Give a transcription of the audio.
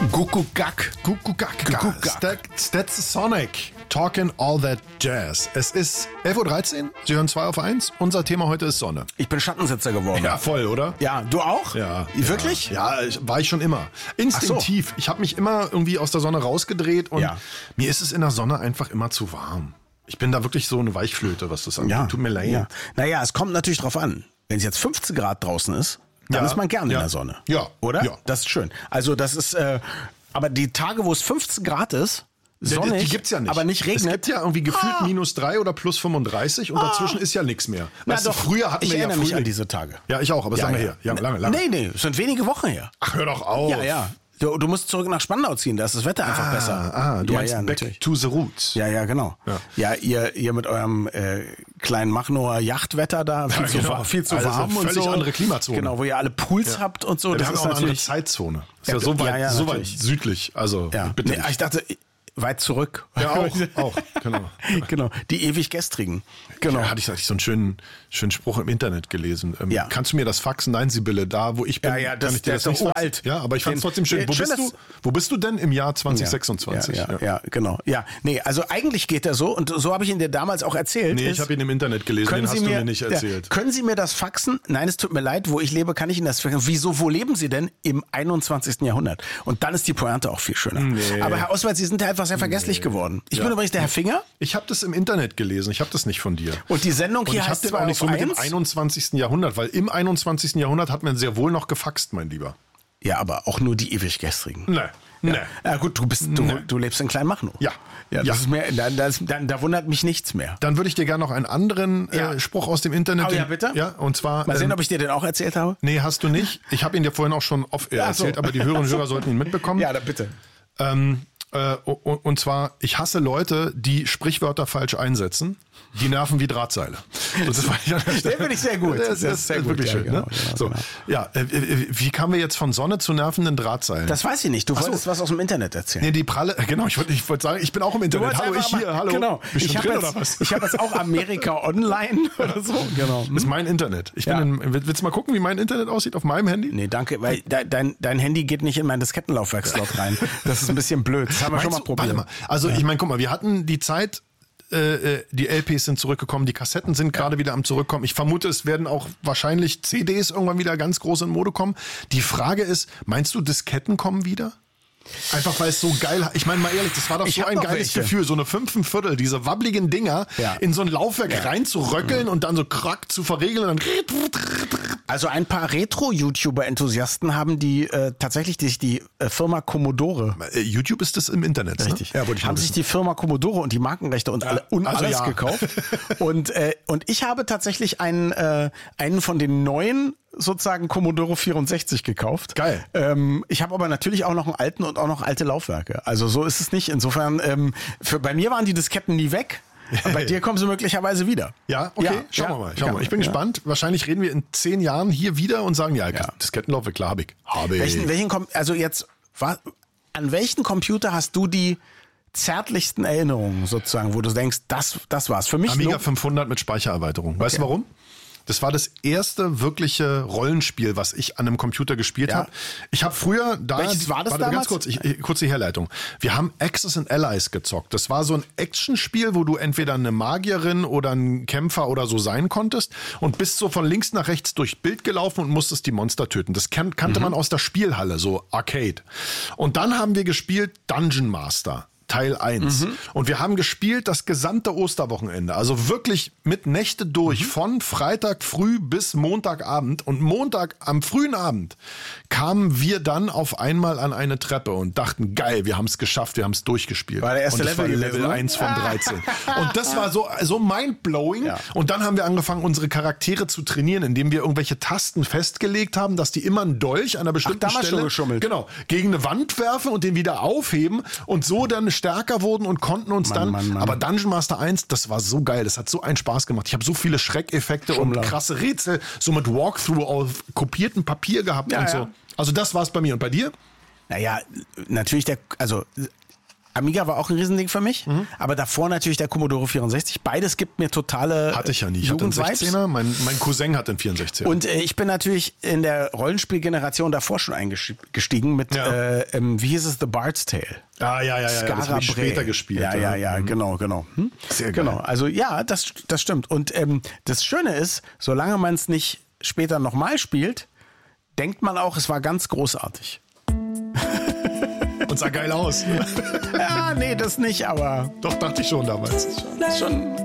Gukugak. Stetsasonic. Talking all that jazz. Es ist 11.13 Uhr. Sie hören 2 auf 1. Unser Thema heute ist Sonne. Ich bin Schattensitzer geworden. Ja, voll, oder? Ja, du auch? Ja. Wirklich? Ja, war ich schon immer. Instinktiv. Ich habe mich immer irgendwie aus der Sonne rausgedreht und mir ist es in der Sonne einfach immer zu warm. Ich bin da wirklich so eine Weichflöte, was das angeht. Ja. Tut mir leid. Ja. Naja, es kommt natürlich drauf an. Wenn es jetzt 15 Grad draußen ist, dann ist man gerne in der Sonne. Ja. Oder? Ja. Das ist schön. Also das ist, aber die Tage, wo es 15 Grad ist, sonnig, die gibt's ja nicht. aber nicht regnet. Es gibt ja irgendwie gefühlt -3 oder plus 35 und dazwischen ist ja nichts mehr. Weißt du, früher hatten wir ja erinnere mich an diese Tage. Ja, ich auch, aber es ist lange her. Ja, lange. Nee, es sind wenige Wochen her. Ach, hör doch auf. Ja. Du musst zurück nach Spandau ziehen, da ist das Wetter einfach besser. Du meinst back natürlich. to the roots. Ja, genau. Ja, ihr mit eurem kleinen Machnoer Yachtwetter da, viel zu also warm und so. Völlig andere Klimazone. Genau, wo ihr alle Pools habt und so. Ja, das wir ist haben auch eine andere natürlich Zeitzone. Ist ja so weit südlich. Also bitte nicht. Ich dachte, weit zurück. Ja, auch, genau. Genau, die ewig gestrigen. Genau. Ja, hatte ich so einen schönen Spruch im Internet gelesen. Kannst du mir das faxen? Nein, Sibylle, da wo ich bin, Ja, kann ich dir der das ist nicht doch faxen. uralt. Ja, aber ich fand es trotzdem schön. Wo bist du denn im Jahr 2026? Ja, genau. Ja, nee, also eigentlich geht er so und so habe ich ihn dir damals auch erzählt. Nee, ich habe ihn im Internet gelesen, den hast du mir nicht erzählt. Können Sie mir das faxen? Nein, es tut mir leid, wo ich lebe, kann ich Ihnen das faxen. Wieso, wo leben Sie denn? Im 21. Jahrhundert. Und dann ist die Pointe auch viel schöner. Nee. Aber Herr Oswald, Sie sind ja einfach sehr vergesslich geworden. Ich bin übrigens der Herr Finger. Ich habe das im Internet gelesen, ich habe das nicht von dir. Und die Sendung hier heißt heißt ich habe auch nicht so mit dem 21. Jahrhundert, weil im 21. Jahrhundert hat man sehr wohl noch gefaxt, mein Lieber. Ja, aber auch nur die ewig gestrigen. Nee. Ja gut, du lebst in Kleinmachnow. Ja. Das ist mehr, da wundert mich nichts mehr. Dann würde ich dir gerne noch einen anderen Spruch aus dem Internet. Oh ja, bitte? Ja, und zwar. Mal sehen, ob ich dir den auch erzählt habe. Nee, hast du nicht. Ich habe ihn dir vorhin auch schon erzählt, aber die Hörerinnen und Hörer sollten ihn mitbekommen. Ja, bitte. Und zwar, ich hasse Leute, die Sprichwörter falsch einsetzen. Die nerven wie Drahtseile. Den finde ich sehr gut. Das ist sehr wirklich schön. Genau. Wie kamen wir jetzt von Sonne zu nervenden Drahtseilen? Das weiß ich nicht. Du wolltest was aus dem Internet erzählen. Nee, die Pralle, genau, ich wollte sagen, ich bin auch im Internet. Hallo, hallo. Genau. Bist du drin oder was? Ich habe jetzt auch Amerika Online oder so. Genau. Das ist mein Internet. Willst du mal gucken, wie mein Internet aussieht auf meinem Handy? Nee, danke, weil dein Handy geht nicht in mein Diskettenlaufwerkslot rein. Das ist ein bisschen blöd. Das haben wir schon mal probiert. Warte mal. Also ich meine, guck mal, wir hatten die Zeit, die LPs sind zurückgekommen, die Kassetten sind gerade wieder am Zurückkommen. Ich vermute, es werden auch wahrscheinlich CDs irgendwann wieder ganz groß in Mode kommen. Die Frage ist, meinst du, Disketten kommen wieder? Einfach weil es so geil, ich meine mal ehrlich, das war doch so ein geiles Gefühl, so eine 5 1/4, diese wabbligen Dinger in so ein Laufwerk reinzuröckeln und dann so krack zu verriegeln und dann also ein paar Retro-YouTuber-Enthusiasten haben die tatsächlich die Firma Commodore. YouTube ist das im Internet, richtig. Ne? Ja, haben sich die Firma Commodore und die Markenrechte und alles gekauft. Und ich habe tatsächlich einen von den neuen sozusagen Commodore 64 gekauft. Geil. Ich habe aber natürlich auch noch einen alten und auch noch alte Laufwerke. Also so ist es nicht. Insofern, bei mir waren die Disketten nie weg. Bei dir kommen sie möglicherweise wieder. Ja, okay, schauen wir mal. Ich bin gespannt. Wahrscheinlich reden wir in 10 Jahren hier wieder und sagen, Diskettenlaufwerk, klar, habe ich. An welchen Computer hast du die zärtlichsten Erinnerungen sozusagen, wo du denkst, das war's für mich? Amiga 500 mit Speichererweiterung. Weißt du warum? Das war das erste wirkliche Rollenspiel, was ich an einem Computer gespielt habe. Ich habe früher Welches war das damals? Ganz kurz, kurze Herleitung. Wir haben Axis and Allies gezockt. Das war so ein Actionspiel, wo du entweder eine Magierin oder ein Kämpfer oder so sein konntest und bist so von links nach rechts durch Bild gelaufen und musstest die Monster töten. Das kannte man aus der Spielhalle, so Arcade. Und dann haben wir gespielt Dungeon Master. Teil 1. Und wir haben gespielt das gesamte Osterwochenende. Also wirklich mit Nächte durch, von Freitag früh bis Montagabend. Und am frühen Abend kamen wir dann auf einmal an eine Treppe und dachten, geil, wir haben es geschafft, wir haben es durchgespielt. War der erste und das Level war Level 1 von 13. Und das war so mindblowing. Ja. Und dann haben wir angefangen, unsere Charaktere zu trainieren, indem wir irgendwelche Tasten festgelegt haben, dass die immer einen Dolch an einer bestimmten Stelle gegen eine Wand werfen und den wieder aufheben und so dann stärker wurden und konnten uns Mann. Aber Dungeon Master 1, das war so geil, das hat so einen Spaß gemacht. Ich habe so viele Schreckeffekte und krasse Rätsel so mit Walkthrough auf kopiertem Papier gehabt und so. Also das war's bei mir. Und bei dir? Naja, natürlich Amiga war auch ein Riesending für mich, aber davor natürlich der Commodore 64. Beides gibt mir totale Hatte ich ja nie. Ich hatte einen 16er, mein Cousin hat einen 64er. Und ich bin natürlich in der Rollenspielgeneration davor schon eingestiegen mit, wie hieß es, The Bard's Tale. Ja. Das habe ich später gespielt. Ja, genau. Sehr geil. Genau, also ja, das stimmt. Und das Schöne ist, solange man es nicht später nochmal spielt, denkt man auch, es war ganz großartig. Und sah geil aus. Ja, nee, das nicht, aber... Doch, dachte ich schon damals. Schon